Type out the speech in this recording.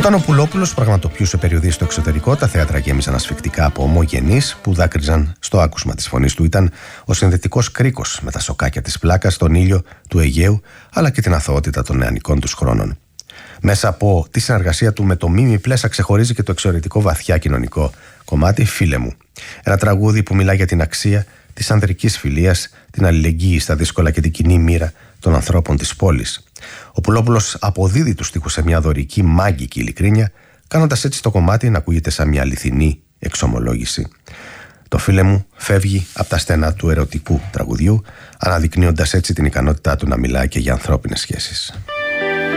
Όταν ο Πουλόπουλος πραγματοποιούσε περιοδίες στο εξωτερικό, τα θέατρα γέμιζαν ασφυκτικά από ομογενείς που δάκρυζαν στο άκουσμα της φωνής του. Ήταν ο συνδετικός κρίκος με τα σοκάκια της πλάκας, τον ήλιο του Αιγαίου, αλλά και την αθωότητα των νεανικών τους χρόνων. Μέσα από τη συνεργασία του με το Μίμη Πλέσα ξεχωρίζει και το εξαιρετικό βαθιά κοινωνικό κομμάτι «Φίλε μου». Ένα τραγούδι που μιλά για την αξία της ανδρικής φιλίας, την αλληλεγγύη στα δύσκολα και την κοινή μοίρα των ανθρώπων της πόλης. Ο Πουλόπουλος αποδίδει τους στίχους σε μια δωρική, μάγικη ειλικρίνεια, κάνοντας έτσι το κομμάτι να ακούγεται σαν μια αληθινή εξομολόγηση. Το «Φίλε μου» φεύγει από τα στένα του ερωτικού τραγουδιού, αναδεικνύοντας έτσι την ικανότητά του να μιλάει και για ανθρώπινες σχέσεις.